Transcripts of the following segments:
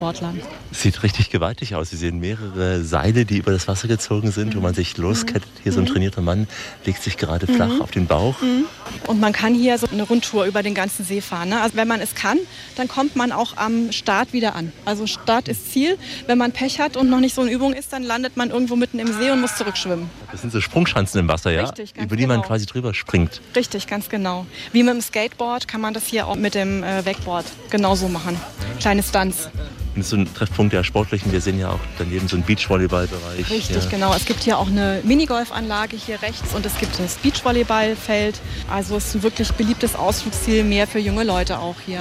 Sportlern. Sieht richtig gewaltig aus. Sie sehen mehrere Seile, die über das Wasser gezogen sind, wo man sich loskettet. Hier so ein trainierter Mann legt sich gerade flach auf den Bauch. Und man kann hier so eine Rundtour über den ganzen See fahren. Ne? Also wenn man es kann, dann kommt man auch am Start wieder an. Also Start ist Ziel. Wenn man Pech hat und noch nicht so in Übung ist, dann landet man irgendwo mitten im See und muss zurückschwimmen. Das sind so Sprungschanzen im Wasser, ja? Richtig, ganz über die man genau. quasi drüber springt. Richtig, ganz genau. Wie mit dem Skateboard kann man das hier auch mit dem Wakeboard genauso machen. Kleine Stunts. Das ist so ein Treffpunkt der Sportlichen. Wir sehen ja auch daneben so einen Beachvolleyballbereich. Richtig, genau. Es gibt hier auch eine Minigolfanlage hier rechts und es gibt das Beachvolleyballfeld. Also es ist ein wirklich beliebtes Ausflugsziel, mehr für junge Leute auch hier.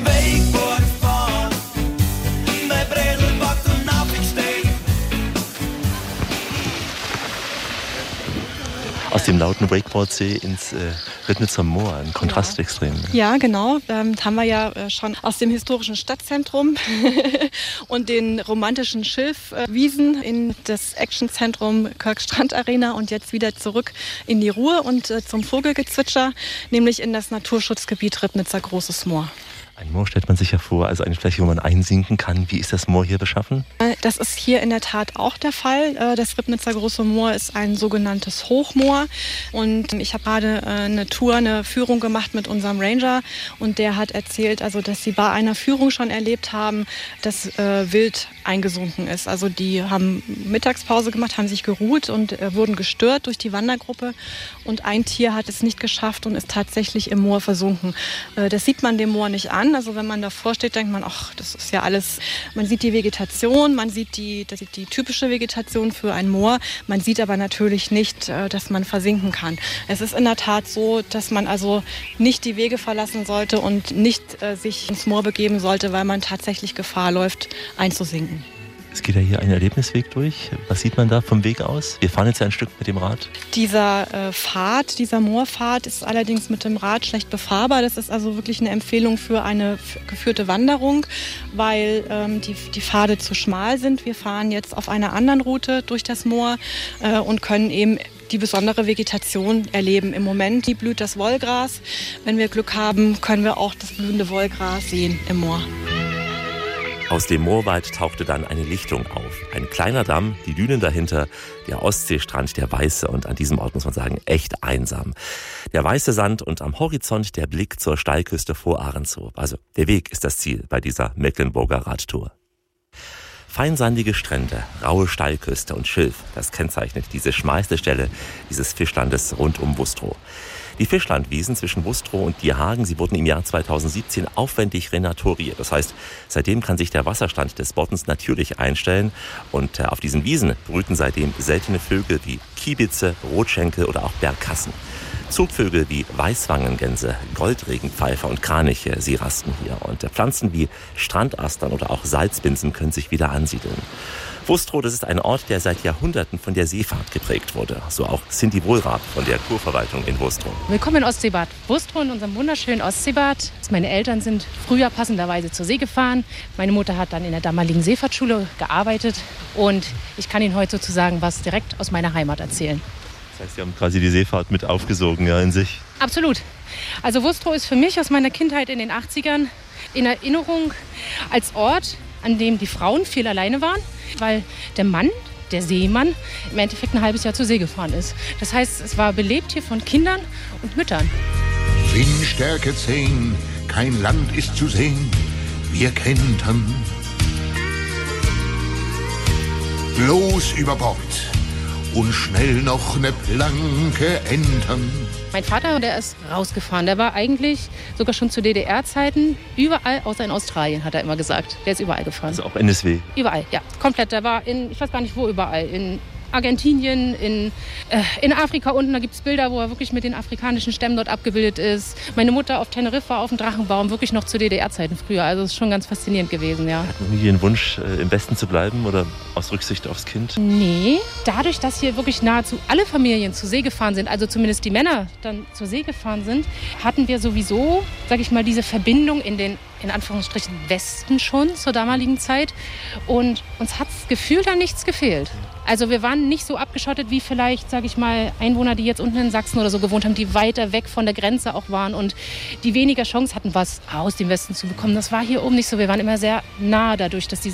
Aus dem lauten Wakeboardsee ins Ribnitzer Moor, ein Kontrast extrem. Ja, genau. Das haben wir ja schon aus dem historischen Stadtzentrum und den romantischen Schilfwiesen in das Actionzentrum Kirkstrand Arena und jetzt wieder zurück in die Ruhe und zum Vogelgezwitscher, nämlich in das Naturschutzgebiet Ribnitzer Großes Moor. Ein Moor stellt man sich ja vor, also eine Fläche, wo man einsinken kann. Wie ist das Moor hier beschaffen? Das ist hier in der Tat auch der Fall. Das Ribnitzer Große Moor ist ein sogenanntes Hochmoor. Und ich habe gerade eine Führung gemacht mit unserem Ranger. Und der hat erzählt, also, dass sie bei einer Führung schon erlebt haben, dass Wild eingesunken ist. Also die haben Mittagspause gemacht, haben sich geruht und wurden gestört durch die Wandergruppe. Und ein Tier hat es nicht geschafft und ist tatsächlich im Moor versunken. Das sieht man dem Moor nicht an. Also wenn man davor steht, denkt man, ach, das ist ja alles. Man sieht die Vegetation, man sieht die typische Vegetation für ein Moor. Man sieht aber natürlich nicht, dass man versinken kann. Es ist in der Tat so, dass man also nicht die Wege verlassen sollte und nicht sich ins Moor begeben sollte, weil man tatsächlich Gefahr läuft, einzusinken. Es geht ja hier ein Erlebnisweg durch. Was sieht man da vom Weg aus? Wir fahren jetzt ja ein Stück mit dem Rad. Dieser Moorpfad ist allerdings mit dem Rad schlecht befahrbar. Das ist also wirklich eine Empfehlung für eine geführte Wanderung, weil die Pfade zu schmal sind. Wir fahren jetzt auf einer anderen Route durch das Moor und können eben die besondere Vegetation erleben. Im Moment blüht das Wollgras. Wenn wir Glück haben, können wir auch das blühende Wollgras sehen im Moor. Aus dem Moorwald tauchte dann eine Lichtung auf. Ein kleiner Damm, die Dünen dahinter, der Ostseestrand, der weiße und an diesem Ort muss man sagen, echt einsam. Der weiße Sand und am Horizont der Blick zur Steilküste vor Ahrenshoop. Also der Weg ist das Ziel bei dieser Mecklenburger Radtour. Feinsandige Strände, raue Steilküste und Schilf, das kennzeichnet diese schmalste Stelle dieses Fischlandes rund um Wustrow. Die Fischlandwiesen zwischen Wustrow und Dierhagen, sie wurden im Jahr 2017 aufwendig renatoriert. Das heißt, seitdem kann sich der Wasserstand des Boddens natürlich einstellen. Und auf diesen Wiesen brüten seitdem seltene Vögel wie Kiebitze, Rotschenkel oder auch Bergkassen. Zugvögel wie Weißwangengänse, Goldregenpfeifer und Kraniche, sie rasten hier. Und Pflanzen wie Strandastern oder auch Salzbinsen können sich wieder ansiedeln. Wustrow, das ist ein Ort, der seit Jahrhunderten von der Seefahrt geprägt wurde. So auch Cindy Wohlrath von der Kurverwaltung in Wustrow. Willkommen in Ostseebad Wustrow, in unserem wunderschönen Ostseebad. Meine Eltern sind früher passenderweise zur See gefahren. Meine Mutter hat dann in der damaligen Seefahrtsschule gearbeitet. Und ich kann Ihnen heute sozusagen was direkt aus meiner Heimat erzählen. Das heißt, Sie haben quasi die Seefahrt mit aufgesogen, ja, in sich. Absolut. Also Wustrow ist für mich aus meiner Kindheit in den 80ern in Erinnerung als Ort, an dem die Frauen viel alleine waren, weil der Mann, der Seemann, im Endeffekt ein halbes Jahr zur See gefahren ist. Das heißt, es war belebt hier von Kindern und Müttern. Windstärke 10, kein Land ist zu sehen, wir kentern. Bloß über Bord und schnell noch eine Planke entern. Mein Vater, der ist rausgefahren. Der war eigentlich sogar schon zu DDR-Zeiten überall, außer in Australien, hat er immer gesagt. Der ist überall gefahren. Also auch NSW? Überall, ja. Komplett. Der war ich weiß gar nicht wo überall. In Argentinien, in Afrika unten, da gibt es Bilder, wo er wirklich mit den afrikanischen Stämmen dort abgebildet ist. Meine Mutter auf Teneriffa auf dem Drachenbaum, wirklich noch zu DDR-Zeiten früher. Also das ist schon ganz faszinierend gewesen, ja. Hatten Sie den Wunsch, im Westen zu bleiben oder aus Rücksicht aufs Kind? Nee, dadurch, dass hier wirklich nahezu alle Familien zur See gefahren sind, also zumindest die Männer dann zur See gefahren sind, hatten wir sowieso, sag ich mal, diese Verbindung in den, in Anführungsstrichen, Westen schon zur damaligen Zeit. Und uns hat das Gefühl da nichts gefehlt. Also wir waren nicht so abgeschottet wie vielleicht, sage ich mal, Einwohner, die jetzt unten in Sachsen oder so gewohnt haben, die weiter weg von der Grenze auch waren und die weniger Chance hatten, was aus dem Westen zu bekommen. Das war hier oben nicht so. Wir waren immer sehr nah dadurch, dass die